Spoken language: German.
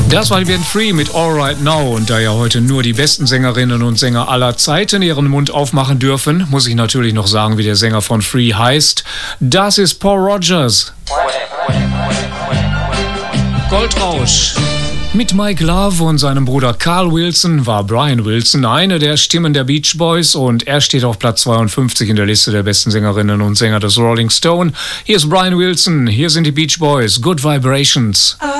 Das war die Band Free mit All Right Now. Und da ja heute nur die besten Sängerinnen und Sänger aller Zeiten ihren Mund aufmachen dürfen, muss ich natürlich noch sagen, wie der Sänger von Free heißt. Das ist Paul Rodgers. Goldrausch. Mit Mike Love und seinem Bruder Carl Wilson war Brian Wilson eine der Stimmen der Beach Boys und er steht auf Platz 52 in der Liste der besten Sängerinnen und Sänger des Rolling Stone. Hier ist Brian Wilson, hier sind die Beach Boys, Good Vibrations.